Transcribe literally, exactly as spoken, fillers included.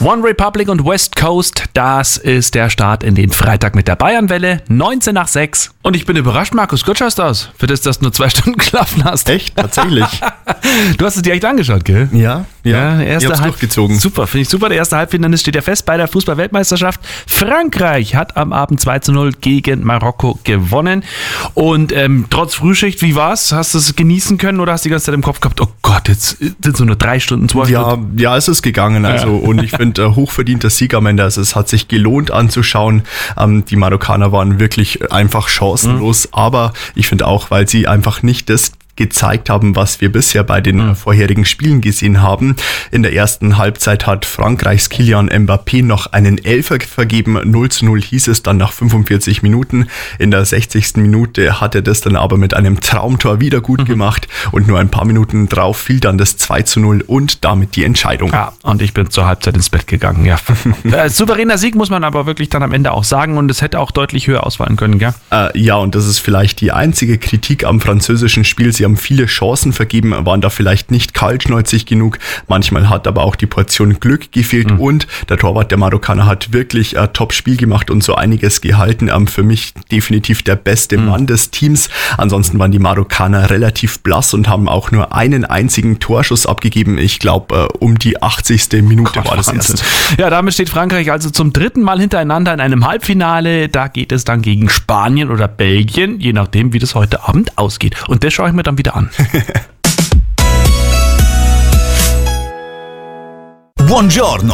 One Republic und West Coast, das ist der Start in den Freitag mit der Bayernwelle, neunzehn nach sechs. Und ich bin überrascht, Markus, gut schaust du aus, für das, dass du nur zwei Stunden geschlafen hast. Echt? Tatsächlich? Du hast es dir echt angeschaut, gell? Ja, ja. ja erste ich hab's Halb- durchgezogen. Super, finde ich super. Der erste Halbfinale steht ja fest bei der Fußball-Weltmeisterschaft. Frankreich hat am Abend zwei zu null gegen Marokko gewonnen. Und ähm, trotz Frühschicht, wie war's? Hast du es genießen können oder hast du die ganze Zeit im Kopf gehabt, oh Gott, jetzt sind so nur drei Stunden, zwei Ja, Stunden? ja, es ist gegangen. Also, ja. Und ich finde, äh, hochverdienter Sieg am Ende. Also, es hat sich gelohnt anzuschauen. Ähm, die Marokkaner waren wirklich einfach chancenlos. Mhm. Aber ich finde auch, weil sie einfach nicht das gezeigt haben, was wir bisher bei den mhm. vorherigen Spielen gesehen haben. In der ersten Halbzeit hat Frankreichs Kylian Mbappé noch einen Elfer vergeben. null zu null hieß es dann nach fünfundvierzig Minuten. In der sechzigsten Minute hat er das dann aber mit einem Traumtor wieder gut mhm. gemacht und nur ein paar Minuten drauf fiel dann das zwei zu null und damit die Entscheidung. Ja, und ich bin zur Halbzeit ins Bett gegangen, ja. äh, souveräner Sieg muss man aber wirklich dann am Ende auch sagen und es hätte auch deutlich höher ausfallen können, gell? Äh, ja, und das ist vielleicht die einzige Kritik am französischen Spiel. Sie haben viele Chancen vergeben, waren da vielleicht nicht kaltschnäuzig genug. Manchmal hat aber auch die Portion Glück gefehlt mhm. und der Torwart der Marokkaner hat wirklich ein Top-Spiel gemacht und so einiges gehalten. Ähm, für mich definitiv der beste mhm. Mann des Teams. Ansonsten waren die Marokkaner relativ blass und haben auch nur einen einzigen Torschuss abgegeben. Ich glaube, äh, um die achtzigste Minute Gott, war das erst. Ja, damit steht Frankreich also zum dritten Mal hintereinander in einem Halbfinale. Da geht es dann gegen Spanien oder Belgien, je nachdem, wie das heute Abend ausgeht. Und das schaue ich mir dann wieder an. Buongiorno,